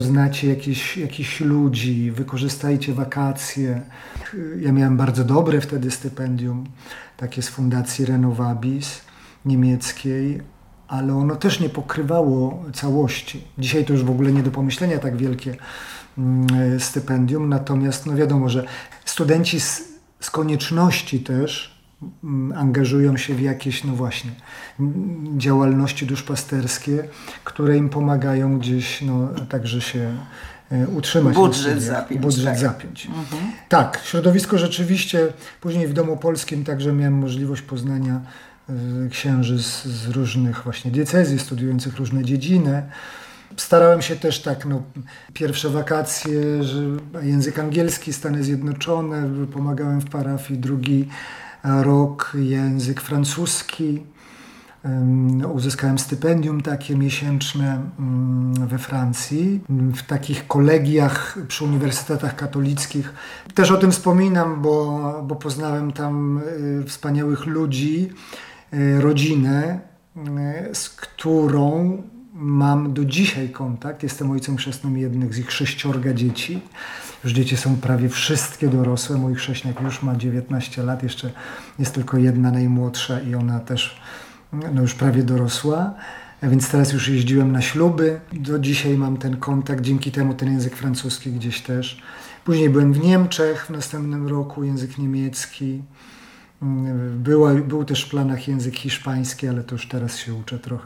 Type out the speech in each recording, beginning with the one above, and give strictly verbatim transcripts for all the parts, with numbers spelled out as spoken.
Znacie jakieś, jakichś ludzi, wykorzystajcie wakacje. Ja miałem bardzo dobre wtedy stypendium, takie z fundacji Renovabis niemieckiej, ale ono też nie pokrywało całości. Dzisiaj to już w ogóle nie do pomyślenia tak wielkie stypendium, natomiast no wiadomo, że studenci z, z konieczności też angażują się w jakieś, no właśnie, działalności duszpasterskie, które im pomagają gdzieś, no także się utrzymać. Budżet zapiąć. Budżet tak. zapiąć. Mhm. Tak, środowisko rzeczywiście, później w Domu Polskim także miałem możliwość poznania księży z, z różnych właśnie diecezji, studiujących różne dziedziny. Starałem się też tak, no, pierwsze wakacje, że język angielski, Stany Zjednoczone, pomagałem w parafii, drugi rok język francuski. Uzyskałem stypendium takie miesięczne we Francji, w takich kolegiach przy uniwersytetach katolickich. Też o tym wspominam, bo, bo poznałem tam wspaniałych ludzi, rodzinę, z którą mam do dzisiaj kontakt. Jestem ojcem chrzestnym jednych z ich sześciorga dzieci. Już dzieci są prawie wszystkie dorosłe. Mój chrześniak już ma dziewiętnaście lat, jeszcze jest tylko jedna najmłodsza i ona też no już prawie dorosła. Więc teraz już jeździłem na śluby. Do dzisiaj mam ten kontakt, dzięki temu ten język francuski gdzieś też. Później byłem w Niemczech w następnym roku, język niemiecki. Była, był też w planach język hiszpański, ale to już teraz się uczę trochę.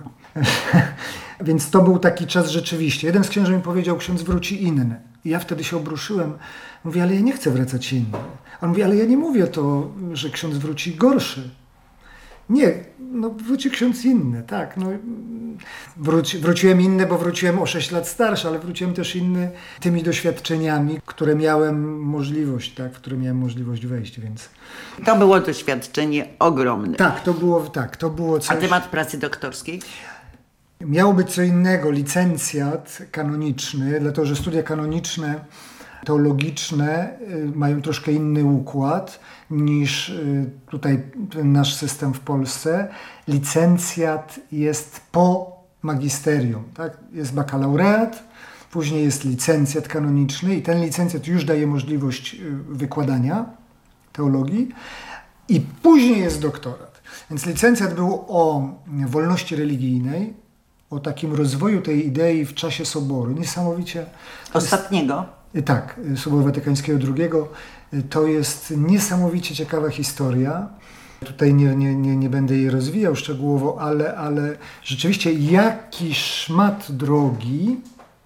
Więc to był taki czas rzeczywiście. Jeden z księży mi powiedział, ksiądz wróci inny. I ja wtedy się obruszyłem. Mówię, ale ja nie chcę wracać inny. On mówi, ale ja nie mówię to, że ksiądz wróci gorszy. Nie, no wróci ksiądz inny, tak. No, wróci, wróciłem inny, bo wróciłem o sześć lat starszy, ale wróciłem też inny tymi doświadczeniami, które miałem możliwość, tak, w które miałem możliwość wejść, więc... To było doświadczenie ogromne. Tak, to było, tak, to było coś... A temat pracy doktorskiej? Miało być co innego, licencjat kanoniczny, dlatego że studia kanoniczne, teologiczne mają troszkę inny układ niż tutaj ten nasz system w Polsce. Licencjat jest po magisterium, tak? Jest bakalaureat, później jest licencjat kanoniczny i ten licencjat już daje możliwość wykładania teologii i później jest doktorat. Więc licencjat był o wolności religijnej, o takim rozwoju tej idei w czasie Soboru. Niesamowicie... Ostatniego? Jest, tak, Soboru Watykańskiego drugiego. To jest niesamowicie ciekawa historia. Tutaj nie, nie, nie, nie będę jej rozwijał szczegółowo, ale, ale rzeczywiście jaki szmat drogi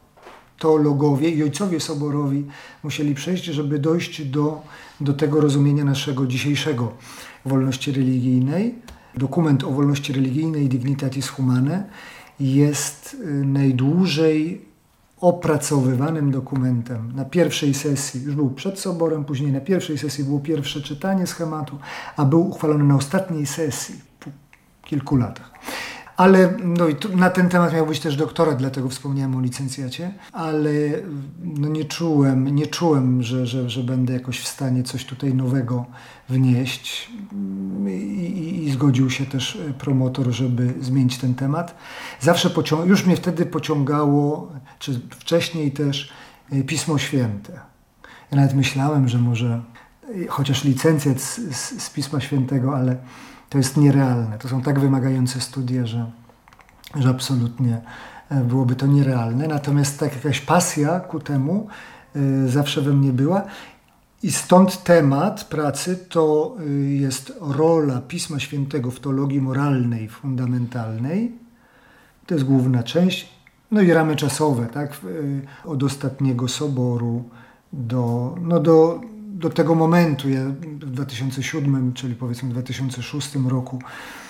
teologowie i ojcowie soborowi musieli przejść, żeby dojść do, do tego rozumienia naszego dzisiejszego wolności religijnej. Dokument o wolności religijnej Dignitatis Humanae jest najdłużej opracowywanym dokumentem. Na pierwszej sesji, już był przed Soborem, później na pierwszej sesji było pierwsze czytanie schematu, a był uchwalony na ostatniej sesji po kilku latach. Ale no i tu, na ten temat miał być też doktorat, dlatego wspomniałem o licencjacie, ale no nie czułem, nie czułem, że, że, że będę jakoś w stanie coś tutaj nowego wnieść i, i, i zgodził się też promotor, żeby zmienić ten temat. Zawsze pociąg- już mnie wtedy pociągało, czy wcześniej też, Pismo Święte. Ja nawet myślałem, że może chociaż licencjat z, z, z Pisma Świętego, ale to jest nierealne. To są tak wymagające studia, że, że absolutnie byłoby to nierealne. Natomiast tak jakaś pasja ku temu y, zawsze we mnie była. I stąd temat pracy to y, jest rola Pisma Świętego w teologii moralnej, fundamentalnej. To jest główna część. No i ramy czasowe, tak? Y, od ostatniego Soboru do... No do do tego momentu, ja w dwa tysiące siódmym, czyli powiedzmy w dwa tysiące szóstym roku,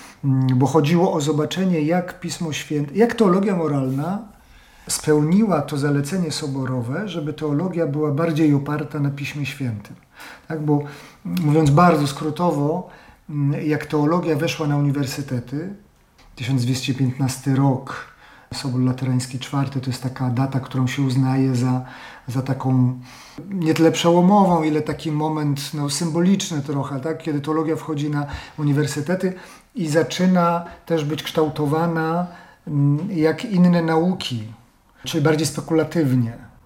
bo chodziło o zobaczenie, jak Pismo Święte, jak teologia moralna spełniła to zalecenie soborowe, żeby teologia była bardziej oparta na Piśmie Świętym. Tak, bo mówiąc bardzo skrótowo, jak teologia weszła na uniwersytety, tysiąc dwieście piętnasty rok, Sobór Laterański czwarty to jest taka data, którą się uznaje za, za taką nie tyle przełomową, ile taki moment no, symboliczny trochę, tak? Kiedy teologia wchodzi na uniwersytety i zaczyna też być kształtowana jak inne nauki, czyli bardziej spekulatywnie.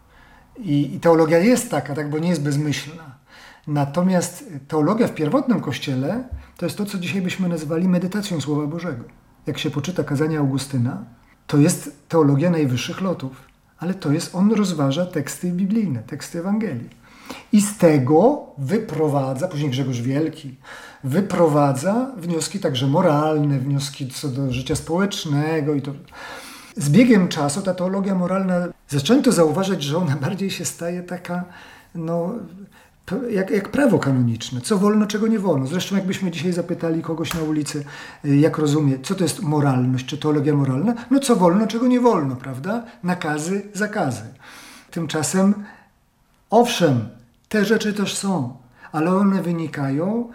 I, i teologia jest taka, tak, bo nie jest bezmyślna. Natomiast teologia w pierwotnym Kościele to jest to, co dzisiaj byśmy nazywali medytacją Słowa Bożego. Jak się poczyta kazania Augustyna, to jest teologia najwyższych lotów, ale to jest, on rozważa teksty biblijne, teksty Ewangelii. I z tego wyprowadza, później Grzegorz Wielki, wyprowadza wnioski także moralne, wnioski co do życia społecznego i to. Z biegiem czasu ta teologia moralna, zaczęto zauważać, że ona bardziej się staje taka, no, jak, jak prawo kanoniczne. Co wolno, czego nie wolno. Zresztą jakbyśmy dzisiaj zapytali kogoś na ulicy, jak rozumie, co to jest moralność, czy teologia moralna, no co wolno, czego nie wolno, prawda? Nakazy, zakazy. Tymczasem, owszem, te rzeczy też są, ale one wynikają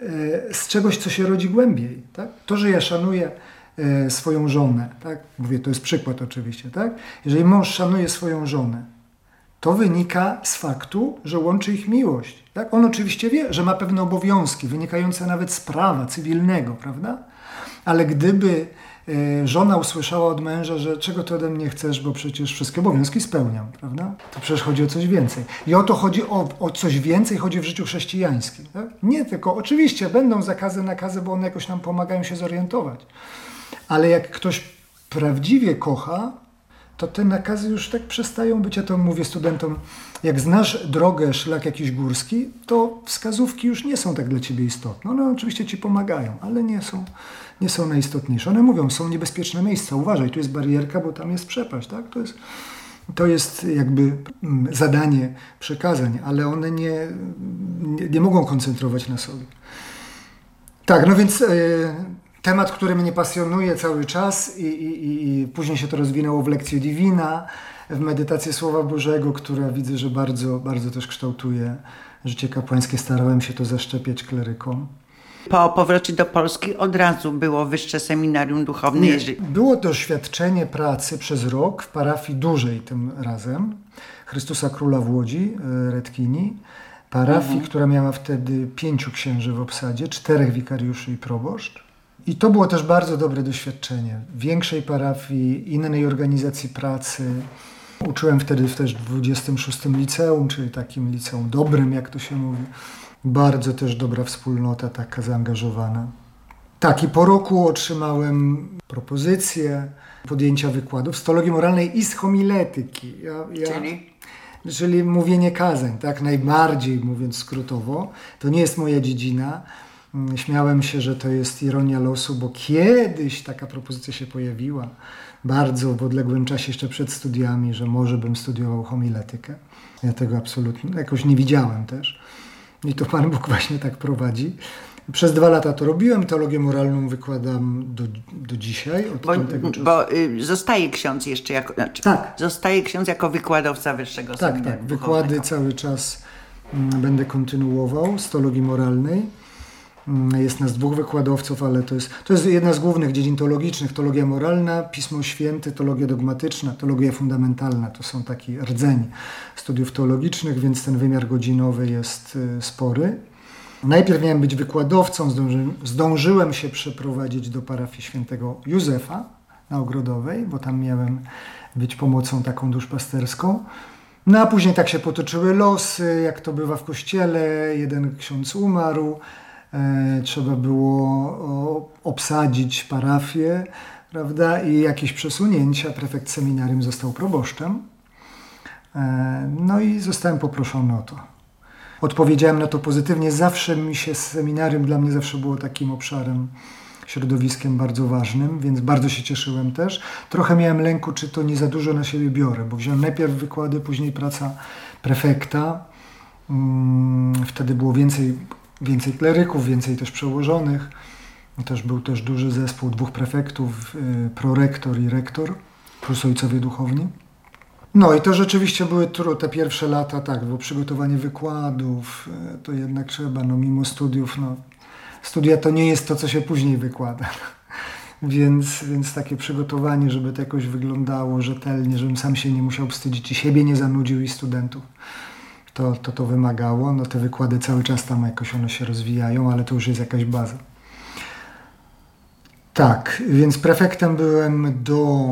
z czegoś, co się rodzi głębiej. Tak? To, że ja szanuję swoją żonę, tak? Mówię, to jest przykład oczywiście, tak? Jeżeli mąż szanuje swoją żonę, to wynika z faktu, że łączy ich miłość. Tak? On oczywiście wie, że ma pewne obowiązki, wynikające nawet z prawa cywilnego, prawda? Ale gdyby żona usłyszała od męża, że czego ty ode mnie chcesz, bo przecież wszystkie obowiązki spełniam, prawda? To przecież chodzi o coś więcej. I o to chodzi, o, o coś więcej chodzi w życiu chrześcijańskim. Tak? Nie tylko, oczywiście będą zakazy, nakazy, bo one jakoś nam pomagają się zorientować. Ale jak ktoś prawdziwie kocha, to te nakazy już tak przestają być. Ja to mówię studentom, jak znasz drogę, szlak jakiś górski, to wskazówki już nie są tak dla ciebie istotne. One oczywiście ci pomagają, ale nie są, nie są najistotniejsze. One mówią, są niebezpieczne miejsca, uważaj, tu jest barierka, bo tam jest przepaść. Tak? To jest, to jest jakby zadanie przykazań, ale one nie, nie, nie mogą koncentrować na sobie. Tak, no więc... Yy, temat, który mnie pasjonuje cały czas i, i, i później się to rozwinęło w Lectio Divina, w medytację Słowa Bożego, która widzę, że bardzo, bardzo też kształtuje życie kapłańskie. Starałem się to zaszczepiać klerykom. Po powrocie do Polski od razu było wyższe seminarium duchowne? Nie, jeżeli... było doświadczenie pracy przez rok w parafii dużej tym razem, Chrystusa Króla w Łodzi, Redkini, parafii, mhm. która miała wtedy pięciu księży w obsadzie, czterech wikariuszy i proboszcz. I to było też bardzo dobre doświadczenie. Większej parafii, innej organizacji pracy. Uczyłem wtedy też w dwudziestym szóstym liceum, czyli takim liceum dobrym, jak to się mówi. Bardzo też dobra wspólnota, taka zaangażowana. Tak, i po roku otrzymałem propozycję podjęcia wykładów z teologii moralnej i z homiletyki. Ja, ja, czyli? Czyli mówienie kazań, tak najbardziej mówiąc skrótowo. To nie jest moja dziedzina. Śmiałem się, że to jest ironia losu, bo kiedyś taka propozycja się pojawiła, bardzo w odległym czasie, jeszcze przed studiami, że może bym studiował homiletykę. Ja tego absolutnie jakoś nie widziałem też. I to Pan Bóg właśnie tak prowadzi. Przez dwa lata to robiłem, teologię moralną wykładam do, do dzisiaj. Od bo tego czasu. bo y, zostaje ksiądz jeszcze jako, znaczy, tak. zostaje ksiądz jako wykładowca wyższego tak, seminarium tak, wykłady cały czas m, będę kontynuował z teologii moralnej. Jest nas dwóch wykładowców, ale to jest, to jest jedna z głównych dziedzin teologicznych. Teologia moralna, Pismo Święte, teologia dogmatyczna, teologia fundamentalna. To są taki rdzeń studiów teologicznych, więc ten wymiar godzinowy jest spory. Najpierw miałem być wykładowcą, zdąży, zdążyłem się przeprowadzić do parafii świętego Józefa na Ogrodowej, bo tam miałem być pomocą taką duszpasterską. No a później tak się potoczyły losy, jak to bywa w kościele. Jeden ksiądz umarł. Trzeba było obsadzić parafię, prawda, i jakieś przesunięcia. Prefekt seminarium został proboszczem. No i zostałem poproszony o to. Odpowiedziałem na to pozytywnie. Zawsze mi się seminarium dla mnie zawsze było takim obszarem, środowiskiem bardzo ważnym, więc bardzo się cieszyłem też. Trochę miałem lęku, czy to nie za dużo na siebie biorę, bo wziąłem najpierw wykłady, później praca prefekta. Wtedy było więcej Więcej kleryków, więcej też przełożonych. Też był też duży zespół dwóch prefektów, prorektor i rektor, plus ojcowie duchowni. No i to rzeczywiście były te pierwsze lata, tak, było przygotowanie wykładów, to jednak trzeba, no mimo studiów, no studia to nie jest to, co się później wykłada. Więc, więc takie przygotowanie, żeby to jakoś wyglądało rzetelnie, żebym sam się nie musiał wstydzić i siebie nie zanudził i studentów. To, to to wymagało. No te wykłady cały czas tam jakoś one się rozwijają, ale to już jest jakaś baza. Tak, więc prefektem byłem do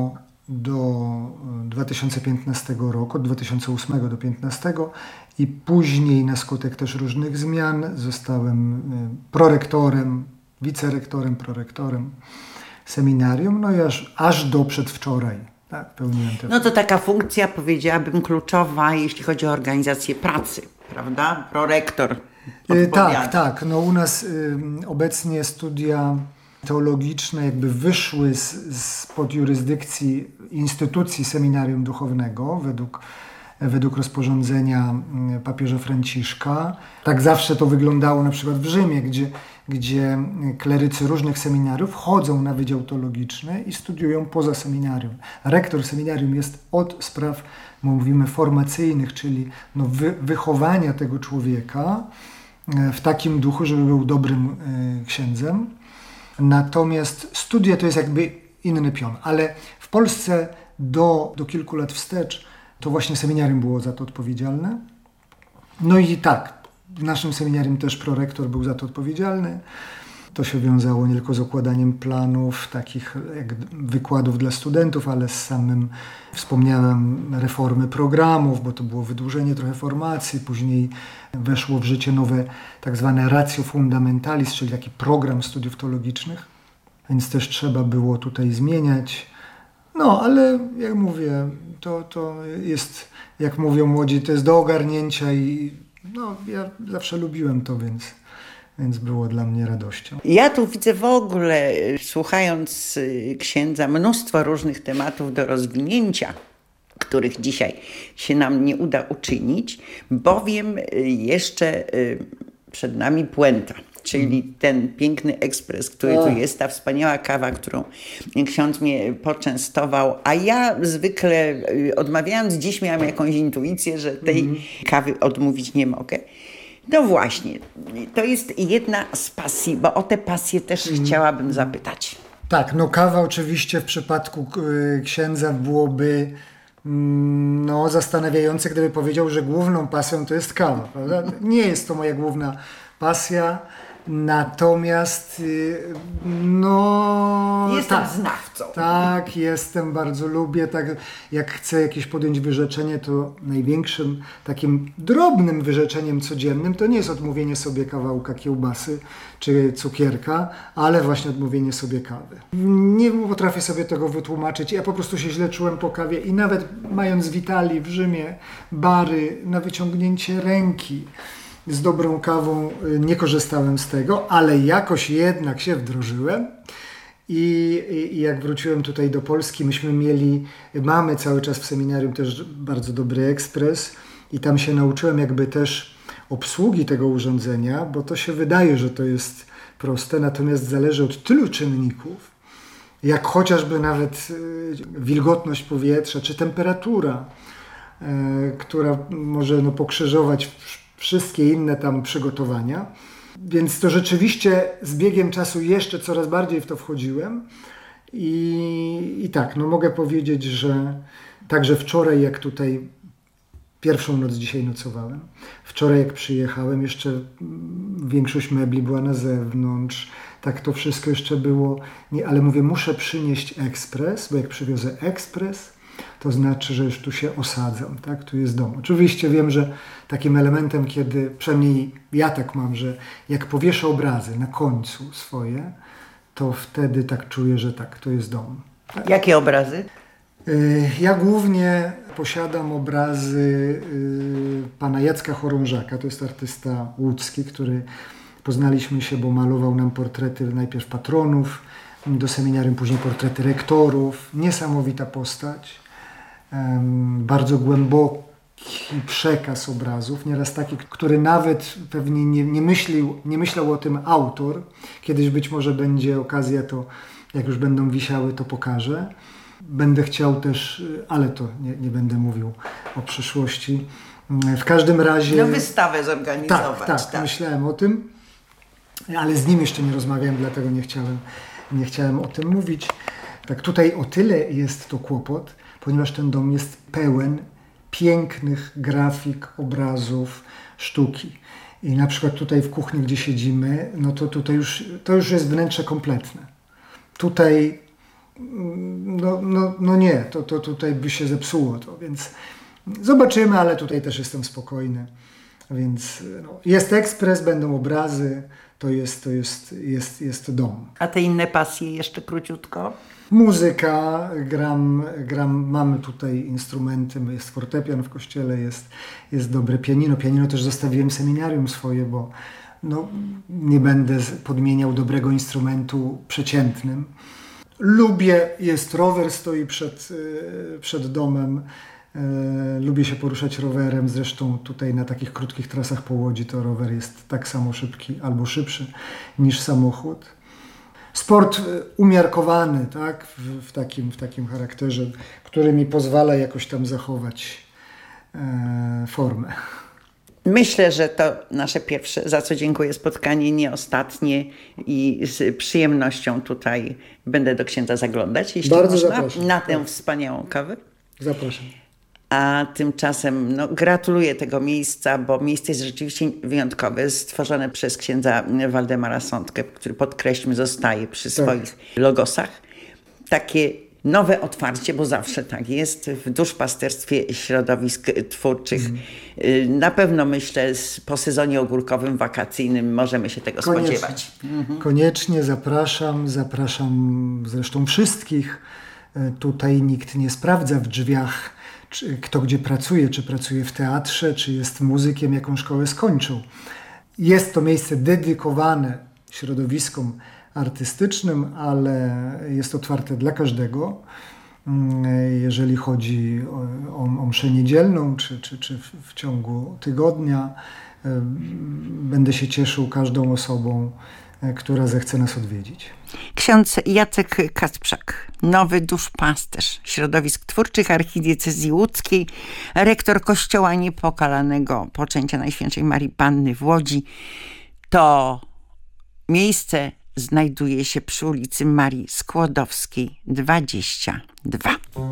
do dwa tysiące piętnastego roku, od dwa tysiące ósmego do dwa tysiące piętnastego i później na skutek też różnych zmian zostałem prorektorem, wicerektorem, prorektorem seminarium, no i aż, aż do przedwczoraj. Tak, pełniłem te No to taka funkcja, powiedziałabym, kluczowa, jeśli chodzi o organizację pracy, prawda? Prorektor. Tak, tak. No u nas y, obecnie studia teologiczne jakby wyszły z, spod jurysdykcji instytucji seminarium duchownego według, według rozporządzenia papieża Franciszka. Tak zawsze to wyglądało na przykład w Rzymie, gdzie, gdzie klerycy różnych seminariów chodzą na wydział teologiczny i studiują poza seminarium. Rektor seminarium jest od spraw, mówimy, formacyjnych, czyli no wy, wychowania tego człowieka w takim duchu, żeby był dobrym księdzem. Natomiast studia to jest jakby inny pion, ale w Polsce do, do kilku lat wstecz to właśnie seminarium było za to odpowiedzialne. No i tak, w naszym seminarium też prorektor był za to odpowiedzialny. To się wiązało nie tylko z układaniem planów, takich jak wykładów dla studentów, ale z samym, wspomniałem, reformy programów, bo to było wydłużenie trochę formacji. Później weszło w życie nowe tak zwane ratio fundamentalis, czyli taki program studiów teologicznych, więc też trzeba było tutaj zmieniać. No, ale jak mówię, to, to jest, jak mówią młodzi, to jest do ogarnięcia i no, ja zawsze lubiłem to, więc... Więc było dla mnie radością. Ja tu widzę w ogóle, słuchając księdza, mnóstwo różnych tematów do rozwinięcia, których dzisiaj się nam nie uda uczynić, bowiem jeszcze przed nami puenta, czyli ten piękny ekspres, który tu jest, ta wspaniała kawa, którą ksiądz mnie poczęstował, a ja zwykle odmawiając dziś miałam jakąś intuicję, że tej mm. kawy odmówić nie mogę. No właśnie, to jest jedna z pasji, bo o te pasje też mm. chciałabym zapytać. Tak, no kawa oczywiście w przypadku księdza byłoby no, zastanawiające, gdyby powiedział, że główną pasją to jest kawa, prawda? Nie jest to moja główna pasja, natomiast no... Jestem tak, znawcą. Tak, jestem, bardzo lubię, tak jak chcę jakieś podjąć wyrzeczenie, to największym takim drobnym wyrzeczeniem codziennym to nie jest odmówienie sobie kawałka kiełbasy czy cukierka, ale właśnie odmówienie sobie kawy. Nie potrafię sobie tego wytłumaczyć, ja po prostu się źle czułem po kawie i nawet mając w Italii, w Rzymie bary na wyciągnięcie ręki z dobrą kawą nie korzystałem z tego, ale jakoś jednak się wdrożyłem i, i jak wróciłem tutaj do Polski, myśmy mieli, mamy cały czas w seminarium też bardzo dobry ekspres i tam się nauczyłem jakby też obsługi tego urządzenia, bo to się wydaje, że to jest proste, natomiast zależy od tylu czynników, jak chociażby nawet wilgotność powietrza czy temperatura, która może no, pokrzyżować wszystkie inne tam przygotowania. Więc to rzeczywiście z biegiem czasu jeszcze coraz bardziej w to wchodziłem. I, i tak, no mogę powiedzieć, że także wczoraj, jak tutaj pierwszą noc dzisiaj nocowałem, wczoraj jak przyjechałem, jeszcze większość mebli była na zewnątrz, tak to wszystko jeszcze było, nie, ale mówię, muszę przynieść ekspres, bo jak przywiozę ekspres, to znaczy, że już tu się osadzam, tak? Tu jest dom. Oczywiście wiem, że takim elementem, kiedy, przynajmniej ja tak mam, że jak powieszę obrazy na końcu swoje, to wtedy tak czuję, że tak, to jest dom. Tak? Jakie obrazy? Ja głównie posiadam obrazy pana Jacka Chorążaka, to jest artysta łódzki, który poznaliśmy się, bo malował nam portrety najpierw patronów, do seminarium, później portrety rektorów. Niesamowita postać. Bardzo głęboki przekaz obrazów, nieraz taki, który nawet pewnie nie, nie, myślił, nie myślał o tym autor. Kiedyś być może będzie okazja, to jak już będą wisiały, to pokażę. Będę chciał też, ale to nie, nie będę mówił o przyszłości. W każdym razie... No wystawę zorganizować. Tak, tak, tak, myślałem o tym, ale z nim jeszcze nie rozmawiałem, dlatego nie chciałem, nie chciałem o tym mówić. Tak, tutaj o tyle jest to kłopot, ponieważ ten dom jest pełen pięknych grafik, obrazów, sztuki. I na przykład tutaj w kuchni, gdzie siedzimy, no to tutaj już, to już jest wnętrze kompletne. Tutaj no, no, no nie, to, to tutaj by się zepsuło to, więc zobaczymy, ale tutaj też jestem spokojny. Więc no, jest ekspres, będą obrazy, to jest, to jest, jest, jest dom. A te inne pasje jeszcze króciutko? Muzyka, gram, gram, mamy tutaj instrumenty, jest fortepian w kościele, jest, jest dobre pianino. Pianino też zostawiłem seminarium swoje, bo no, nie będę podmieniał dobrego instrumentu przeciętnym. Lubię, jest rower, stoi przed, przed domem. Lubię się poruszać rowerem, zresztą tutaj na takich krótkich trasach po Łodzi to rower jest tak samo szybki albo szybszy niż samochód. Sport umiarkowany, tak, w, w, takim, w takim charakterze, który mi pozwala jakoś tam zachować e, formę. Myślę, że to nasze pierwsze, za co dziękuję, spotkanie, nie ostatnie i z przyjemnością tutaj będę do księdza zaglądać, jeśli Bardzo można, zapraszam. na tę Tak. wspaniałą kawę. Zapraszam. A tymczasem no, gratuluję tego miejsca, bo miejsce jest rzeczywiście wyjątkowe, stworzone przez księdza Waldemara Sądkę, który, podkreślmy, zostaje przy Tak. swoich logosach. Takie nowe otwarcie, bo zawsze tak jest, w duszpasterstwie środowisk twórczych. Mm. Na pewno, myślę, po sezonie ogórkowym, wakacyjnym możemy się tego Koniecznie. spodziewać. Mhm. Koniecznie zapraszam, zapraszam zresztą wszystkich. Tutaj nikt nie sprawdza w drzwiach, czy, kto gdzie pracuje, czy pracuje w teatrze, czy jest muzykiem, jaką szkołę skończył. Jest to miejsce dedykowane środowiskom artystycznym, ale jest otwarte dla każdego. Jeżeli chodzi o, o, o mszę niedzielną, czy, czy, czy w, w ciągu tygodnia, będę się cieszył każdą osobą, która zechce nas odwiedzić. Ksiądz Jacek Kasprzak, nowy duszpasterz środowisk twórczych archidiecezji łódzkiej, rektor Kościoła Niepokalanego Poczęcia Najświętszej Marii Panny w Łodzi. To miejsce znajduje się przy ulicy Marii Skłodowskiej dwadzieścia dwa.